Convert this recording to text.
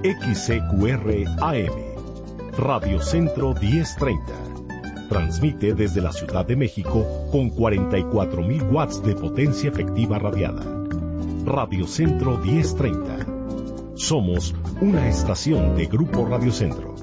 XCQR AM, Radio Centro 1030. Transmite desde la Ciudad de México con 44,000 watts de potencia efectiva radiada. Radio Centro 1030. Somos una estación de Grupo Radio Centro.